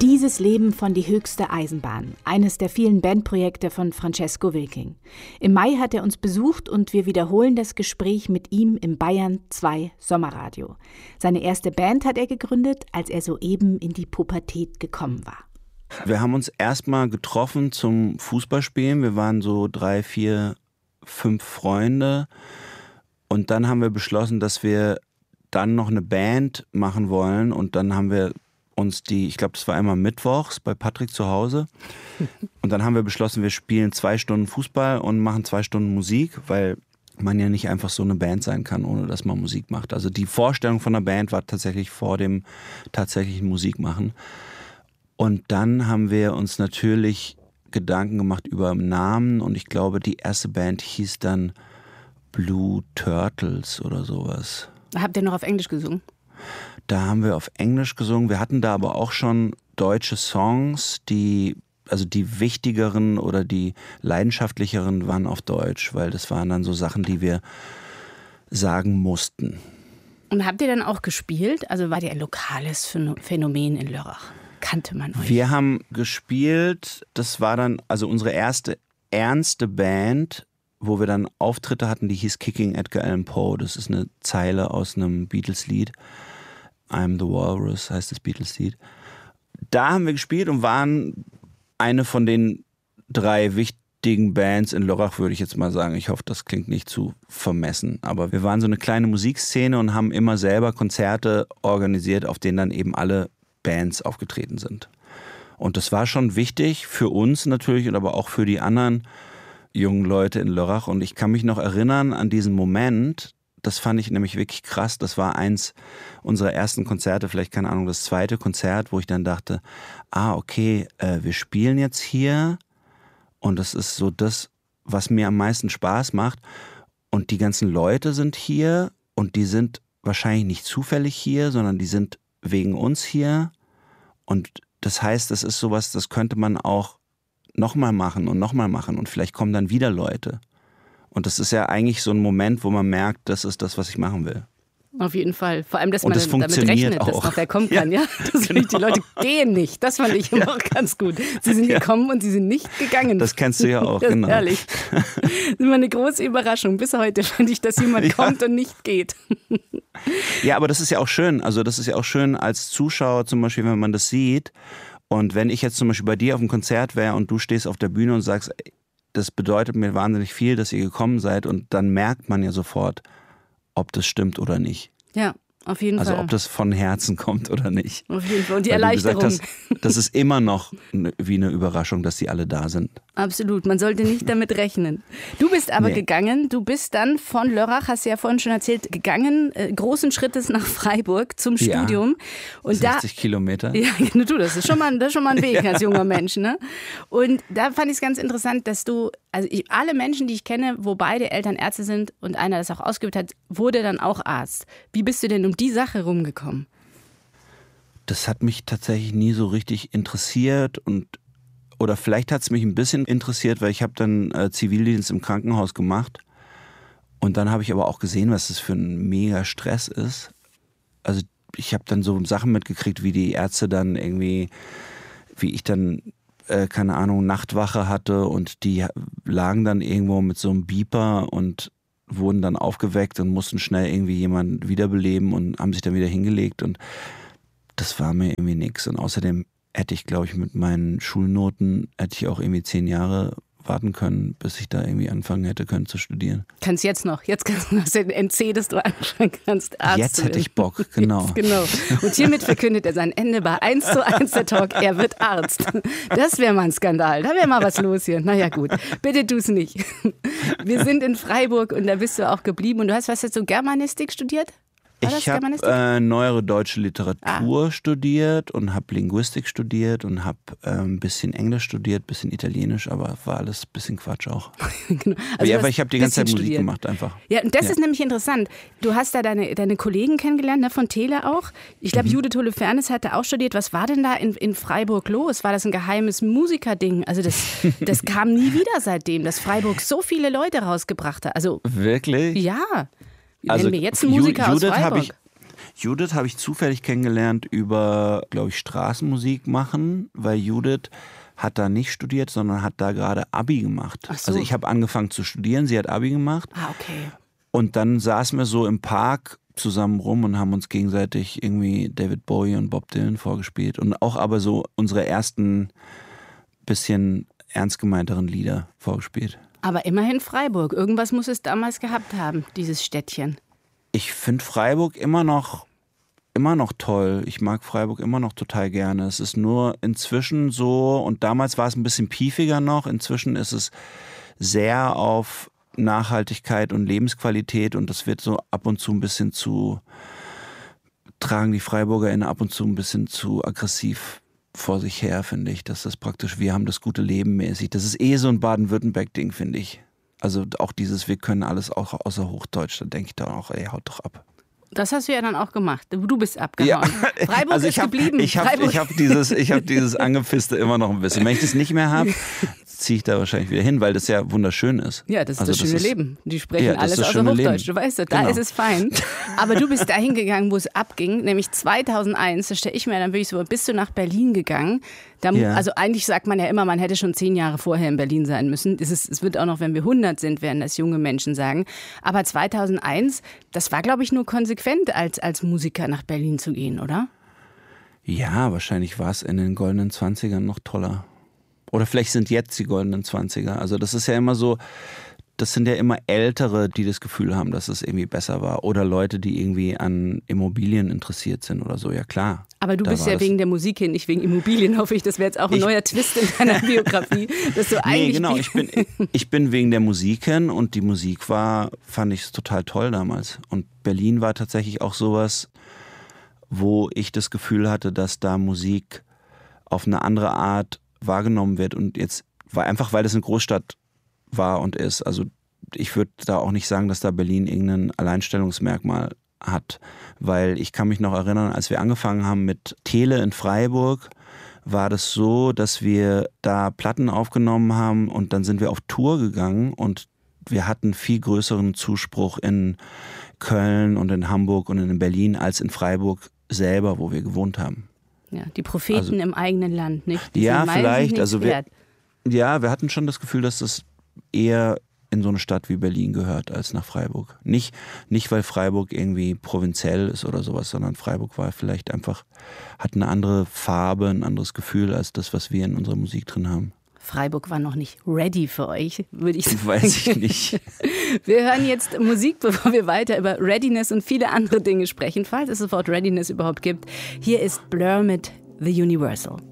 Dieses Leben von Die höchste Eisenbahn, eines der vielen Bandprojekte von Francesco Wilking. Im Mai hat er uns besucht und wir wiederholen das Gespräch mit ihm im Bayern 2 Sommerradio. Seine erste Band hat er gegründet, als er soeben in die Pubertät gekommen war. Wir haben uns erstmal getroffen zum Fußballspielen. Wir waren so 3, 4, 5 Freunde. Und dann haben wir beschlossen, dass wir dann noch eine Band machen wollen. Und dann haben wir uns ich glaube, das war einmal mittwochs bei Patrick zu Hause. Und dann haben wir beschlossen, wir spielen 2 Stunden Fußball und machen 2 Stunden Musik, weil man ja nicht einfach so eine Band sein kann, ohne dass man Musik macht. Also die Vorstellung von einer Band war tatsächlich vor dem tatsächlichen Musikmachen. Und dann haben wir uns natürlich Gedanken gemacht über Namen und ich glaube, die erste Band hieß dann Blue Turtles oder sowas. Habt ihr noch auf Englisch gesungen? Da haben wir auf Englisch gesungen. Wir hatten da aber auch schon deutsche Songs, die wichtigeren oder die leidenschaftlicheren waren auf Deutsch, weil das waren dann so Sachen, die wir sagen mussten. Und habt ihr dann auch gespielt? Also war ihr ein lokales Phänomen in Lörrach? Kannte man euch? Wir haben gespielt, das war dann also unsere erste ernste Band, wo wir dann Auftritte hatten, die hieß Kicking Edgar Allan Poe. Das ist eine Zeile aus einem Beatles-Lied. I'm the Walrus heißt das Beatles-Lied. Da haben wir gespielt und waren eine von den 3 wichtigen Bands in Lörrach, würde ich jetzt mal sagen. Ich hoffe, das klingt nicht zu vermessen. Aber wir waren so eine kleine Musikszene und haben immer selber Konzerte organisiert, auf denen dann eben alle Bands aufgetreten sind. Und das war schon wichtig für uns natürlich und aber auch für die anderen jungen Leute in Lörrach. Und ich kann mich noch erinnern an diesen Moment, das fand ich nämlich wirklich krass. Das war eins unserer ersten Konzerte, vielleicht, keine Ahnung, das 2. Konzert, wo ich dann dachte, okay, wir spielen jetzt hier und das ist so das, was mir am meisten Spaß macht. Und die ganzen Leute sind hier und die sind wahrscheinlich nicht zufällig hier, sondern die sind wegen uns hier. Und das heißt, das ist sowas, das könnte man auch nochmal machen und vielleicht kommen dann wieder Leute. Und das ist ja eigentlich so ein Moment, wo man merkt, das ist das, was ich machen will. Auf jeden Fall. Vor allem, dass man das damit rechnet, dass noch wer kommen kann. Ja, das genau. Die Leute gehen nicht. Das fand ich immer auch ganz gut. Sie sind gekommen und sie sind nicht gegangen. Das kennst du ja auch, das genau. Ist herrlich. Das ist immer eine große Überraschung. Bis heute fand ich, dass jemand kommt und nicht geht. Ja, aber das ist ja auch schön. Also das ist ja auch schön als Zuschauer zum Beispiel, wenn man das sieht. Und wenn ich jetzt zum Beispiel bei dir auf dem Konzert wäre und du stehst auf der Bühne und sagst, das bedeutet mir wahnsinnig viel, dass ihr gekommen seid und dann merkt man ja sofort, ob das stimmt oder nicht. Ja, auf jeden Fall. Also ob das von Herzen kommt oder nicht. Auf jeden Fall. Und die Erleichterung. Du gesagt hast, das ist immer noch wie eine Überraschung, dass die alle da sind. Absolut, man sollte nicht damit rechnen. Du bist aber gegangen, du bist dann von Lörrach, hast du ja vorhin schon erzählt, gegangen, großen Schrittes nach Freiburg zum Studium. Und 60 Kilometer. Ja, du, das ist schon mal ein Weg als junger Mensch. Ne? Und da fand ich es ganz interessant, dass alle Menschen, die ich kenne, wo beide Eltern Ärzte sind und einer das auch ausgeübt hat, wurde dann auch Arzt. Wie bist du denn um die Sache rumgekommen? Das hat mich tatsächlich nie so richtig interessiert oder vielleicht hat es mich ein bisschen interessiert, weil ich habe dann Zivildienst im Krankenhaus gemacht und dann habe ich aber auch gesehen, was das für ein mega Stress ist. Also ich habe dann so Sachen mitgekriegt, wie die Ärzte dann irgendwie, wie ich dann, keine Ahnung, Nachtwache hatte und die lagen dann irgendwo mit so einem Beeper und wurden dann aufgeweckt und mussten schnell irgendwie jemanden wiederbeleben und haben sich dann wieder hingelegt und das war mir irgendwie nix. Und außerdem hätte ich, glaube ich, mit meinen Schulnoten auch irgendwie 10 Jahre warten können, bis ich da irgendwie anfangen hätte können zu studieren. Kannst jetzt noch. Jetzt hast du den NC, dass du anfangen kannst, Arzt jetzt hätte ich Bock, genau. Jetzt, genau. Und hiermit verkündet er sein Ende bei 1:1 der Talk. Er wird Arzt. Das wäre mal ein Skandal. Da wäre mal was los hier. Naja, gut. Bitte tu's nicht. Wir sind in Freiburg und da bist du auch geblieben. Und du hast was jetzt so Germanistik studiert? Ich habe neuere deutsche Literatur studiert und habe Linguistik studiert und habe ein bisschen Englisch studiert, ein bisschen Italienisch, aber war alles ein bisschen Quatsch auch. Genau. Also aber ich habe die ganze Zeit Musik gemacht einfach. Ja, und das ist nämlich interessant. Du hast da deine Kollegen kennengelernt, ne, von Tele auch. Ich glaube, Judith Holofernes hatte auch studiert. Was war denn da in Freiburg los? War das ein geheimes Musikerding? Also das kam nie wieder seitdem, dass Freiburg so viele Leute rausgebracht hat. Also, wirklich? Ja. Also mir jetzt einen Musiker aus Freiburg. Judith habe ich zufällig kennengelernt über, glaube ich, Straßenmusik machen, weil Judith hat da nicht studiert, sondern hat da gerade Abi gemacht. Ach so. Also ich habe angefangen zu studieren, sie hat Abi gemacht. Ah, okay. Und dann saßen wir so im Park zusammen rum und haben uns gegenseitig irgendwie David Bowie und Bob Dylan vorgespielt. Und auch aber so unsere ersten bisschen ernst gemeinteren Lieder vorgespielt. Aber immerhin Freiburg. Irgendwas muss es damals gehabt haben, dieses Städtchen. Ich finde Freiburg immer noch toll. Ich mag Freiburg immer noch total gerne. Es ist nur inzwischen so, und damals war es ein bisschen piefiger noch, inzwischen ist es sehr auf Nachhaltigkeit und Lebensqualität und das wird so ab und zu ein bisschen zu, tragen die FreiburgerInnen ab und zu ein bisschen zu aggressiv vor sich her, finde ich. Das ist praktisch, wir haben das gute Leben mäßig. Das ist so ein Baden-Württemberg-Ding, finde ich. Also auch dieses, wir können alles auch außer Hochdeutsch, da denke ich dann auch, haut doch ab. Das hast du ja dann auch gemacht. Du bist abgehauen. Ja. Freiburg also ist geblieben. Ich habe dieses Angepisste immer noch ein bisschen. Wenn ich das nicht mehr habe, ziehe ich da wahrscheinlich wieder hin, weil das ja wunderschön ist. Ja, das ist das schöne Leben. Die sprechen alles außer Hochdeutsch. Du weißt, da ist es fein. Aber du bist dahin gegangen, wo es abging, nämlich 2001. Da stelle ich mir dann wirklich so, bist du nach Berlin gegangen? Also eigentlich sagt man ja immer, man hätte schon 10 Jahre vorher in Berlin sein müssen. Es wird auch noch, wenn wir 100 sind, werden das junge Menschen sagen. Aber 2001, das war, glaube ich, nur konsequent, als Musiker nach Berlin zu gehen, oder? Ja, wahrscheinlich war es in den goldenen 20ern noch toller. Oder vielleicht sind jetzt die goldenen 20er. Also das ist ja immer so, das sind ja immer Ältere, die das Gefühl haben, dass es irgendwie besser war. Oder Leute, die irgendwie an Immobilien interessiert sind oder so, ja klar. Aber du bist ja wegen der Musik hin, nicht wegen Immobilien, hoffe ich. Das wäre jetzt auch ein neuer Twist in deiner Biografie. Dass du eigentlich genau, ich bin wegen der Musik hin und die Musik fand ich total toll damals. Und Berlin war tatsächlich auch sowas, wo ich das Gefühl hatte, dass da Musik auf eine andere Art wahrgenommen wird. Und jetzt war einfach, weil das eine Großstadt war und ist. Also ich würde da auch nicht sagen, dass da Berlin irgendein Alleinstellungsmerkmal hat, weil ich kann mich noch erinnern, als wir angefangen haben mit Tele in Freiburg, war das so, dass wir da Platten aufgenommen haben und dann sind wir auf Tour gegangen und wir hatten viel größeren Zuspruch in Köln und in Hamburg und in Berlin als in Freiburg selber, wo wir gewohnt haben. Ja, die Propheten im eigenen Land, nicht? Die ja, vielleicht. Also wir hatten schon das Gefühl, dass das eher in so eine Stadt wie Berlin gehört als nach Freiburg. Nicht, weil Freiburg irgendwie provinziell ist oder sowas, sondern Freiburg war vielleicht einfach, hat eine andere Farbe, ein anderes Gefühl als das, was wir in unserer Musik drin haben. Freiburg war noch nicht ready für euch, würde ich sagen. Weiß ich nicht. Wir hören jetzt Musik, bevor wir weiter über Readiness und viele andere Dinge sprechen, falls es das Wort Readiness überhaupt gibt. Hier ist Blur mit The Universal.